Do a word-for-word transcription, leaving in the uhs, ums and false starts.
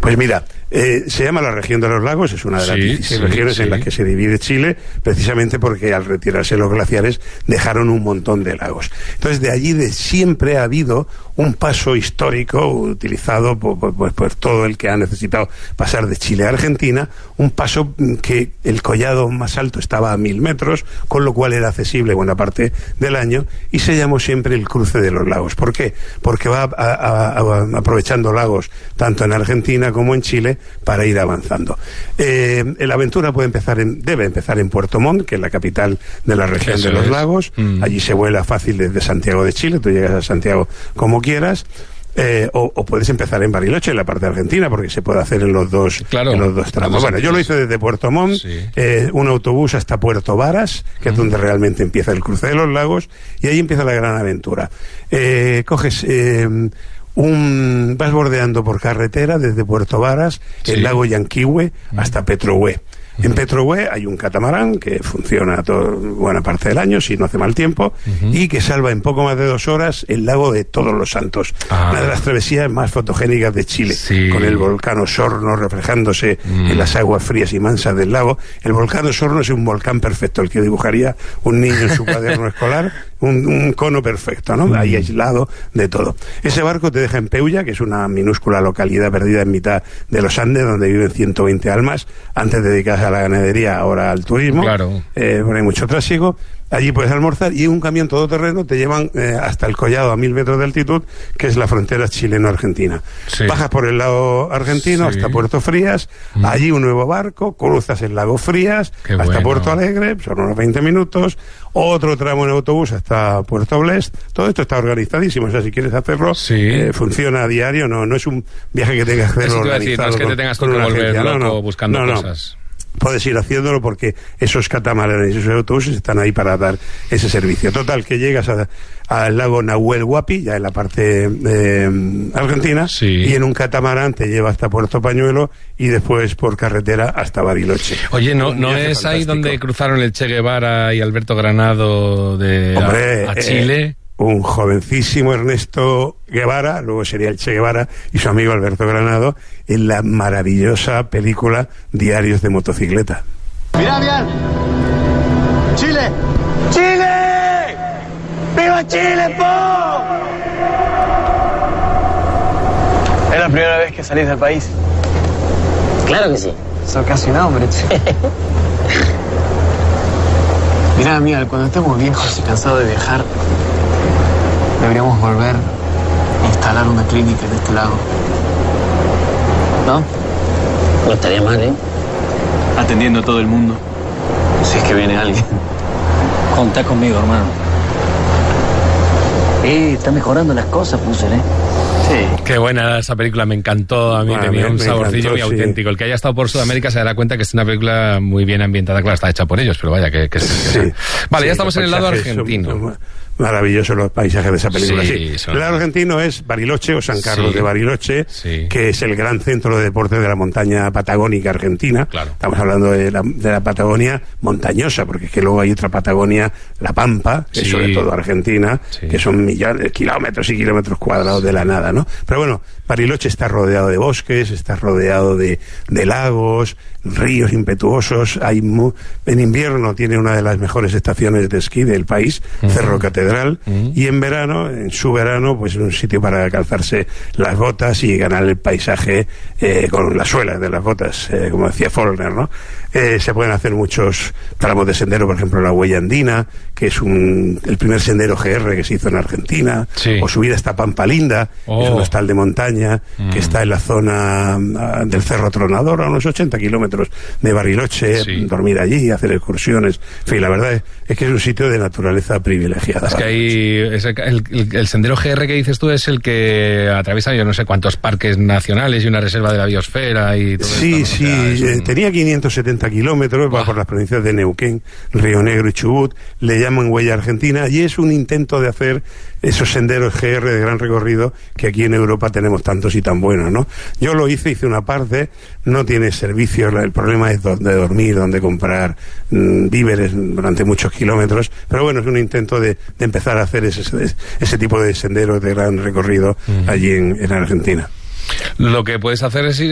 Pues mira, eh, se llama la región de los lagos, es una de las sí, dieciséis sí, regiones sí. en las que se divide Chile, precisamente porque al retirarse los glaciares dejaron un montón de lagos. Entonces, de allí de siempre ha habido un paso histórico utilizado por, por, por, por todo el que ha necesitado pasar de Chile a Argentina, un paso que el collado más alto estaba a mil metros, con lo cual era accesible buena parte del año, y se llamó siempre el cruce de los lagos. ¿Por qué? Porque va a, a, a, aprovechando lagos tanto en Argentina como en Chile para ir avanzando. Eh, la aventura puede empezar en, debe empezar en Puerto Montt, que es la capital de la región Eso de los es. lagos. Mm. Allí se vuela fácil desde Santiago de Chile, tú llegas a Santiago como quieras. Eh, o, o puedes empezar en Bariloche, en la parte argentina, porque se puede hacer en los dos, claro, en los dos tramos. Bueno, yo lo hice desde Puerto Montt, sí. eh, un autobús hasta Puerto Varas, que mm. es donde realmente empieza el cruce de los lagos, y ahí empieza la gran aventura. Eh, coges... Eh, un vas bordeando por carretera desde Puerto Varas, sí. el lago Yanquihue, mm. hasta Petrohue. En Petrohue hay un catamarán que funciona toda buena parte del año, si no hace mal tiempo, uh-huh. y que salva en poco más de dos horas el lago de Todos los Santos. Ah. Una de las travesías más fotogénicas de Chile, sí. con el volcán Osorno reflejándose mm. en las aguas frías y mansas del lago. El volcán Osorno es un volcán perfecto, el que dibujaría un niño en su cuaderno escolar, un, un cono perfecto, ¿no? Mm. Ahí aislado de todo. Ese barco te deja en Peulla, que es una minúscula localidad perdida en mitad de los Andes, donde viven ciento veinte almas, antes de dedicarse a la ganadería, ahora al turismo. Claro. Eh, bueno, hay mucho trásiego. Allí puedes almorzar y un camión todoterreno te llevan eh, hasta el collado a mil metros de altitud, que es la frontera chileno-argentina. Sí. Bajas por el lado argentino sí. hasta Puerto Frías, mm. allí un nuevo barco, cruzas el lago Frías Qué hasta bueno. Puerto Alegre, son unos veinte minutos, otro tramo en autobús hasta Puerto Blest. Todo esto está organizadísimo, o sea, si quieres hacerlo, sí. eh, funciona a diario, no no es un viaje que tengas que hacerlo Eso te iba a decir, no es que te tengas que volver loco no, no, buscando no, no. cosas. Puedes ir haciéndolo porque esos catamaranes y esos autobuses están ahí para dar ese servicio. Total, que llegas a, al lago Nahuel Huapi, ya en la parte eh, argentina, sí. y en un catamarán te lleva hasta Puerto Pañuelo y después por carretera hasta Bariloche. Oye, ¿no, no es fantástico. Ahí donde cruzaron el Che Guevara y Alberto Granado de Hombre, a, a Chile? Eh, un jovencísimo Ernesto Guevara, luego sería el Che Guevara, y su amigo Alberto Granado, en la maravillosa película Diarios de motocicleta. ¡Mirá, mirá! ¡Chile! ¡Chile! ¡Viva Chile, po! ¿Es la primera vez que salís del país? Claro que sí. Sos casi un hombre, che. Mirá, amiga, cuando estemos viejos y cansados de viajar, deberíamos volver a instalar una clínica en este lago. ¿No? No estaría mal, ¿eh? Atendiendo a todo el mundo. Si es que viene alguien. Contá conmigo, hermano. Eh, está mejorando las cosas, Puser, ¿eh? Sí. Qué buena esa película, me encantó a mí, Bueno, tenía me, un me saborcillo encantó, muy sí. auténtico. El que haya estado por Sudamérica se dará cuenta que es una película muy bien ambientada, claro, está hecha por ellos, pero vaya, que... que, que Sí. Vale, Sí, ya estamos en el lado argentino. Son maravillosos los paisajes de esa película. Sí, Sí, son... El lado argentino es Bariloche o San Carlos sí. de Bariloche, sí. que es el gran centro de deporte de la montaña patagónica argentina. Claro. Estamos hablando de la, de la Patagonia montañosa, porque es que luego hay otra Patagonia, la Pampa, que Sí. es sobre todo Argentina, Sí. que son millones, kilómetros y kilómetros cuadrados de la nada, ¿no? Pero bueno, Bariloche está rodeado de bosques, está rodeado de, de lagos, ríos impetuosos. Hay mu en invierno tiene una de las mejores estaciones de esquí del país, uh-huh. Cerro Catedral, uh-huh. y en verano, en su verano, pues es un sitio para calzarse las botas y ganar el paisaje eh, con las suelas de las botas, eh, como decía Faulkner, ¿no? Eh, se pueden hacer muchos tramos de sendero, por ejemplo la Huella Andina, que es un, el primer sendero G R que se hizo en Argentina, sí. o subir hasta Pampa Linda, oh. que es un hostal de montaña, mm. que está en la zona uh, del Cerro Tronador, a unos ochenta kilómetros de Bariloche, sí. dormir allí, hacer excursiones. En fin, la verdad es, es que es un sitio de naturaleza privilegiada. Es que hay, es el, el, el sendero G R que dices tú es el que atraviesa yo no sé cuántos parques nacionales y una reserva de la biosfera y todo Sí, esto, ¿no? sí, O sea, eh, un... tenía quinientos setenta kilómetros, va por las provincias de Neuquén, Río Negro y Chubut, le llaman Huella Argentina, y es un intento de hacer esos senderos G R de gran recorrido que aquí en Europa tenemos tantos y tan buenos, ¿no? Yo lo hice, hice una parte, no tiene servicios, el problema es dónde dormir, dónde comprar mmm, víveres durante muchos kilómetros, pero bueno, es un intento de, de empezar a hacer ese, ese tipo de senderos de gran recorrido uh-huh. allí en, en Argentina. Lo que puedes hacer es ir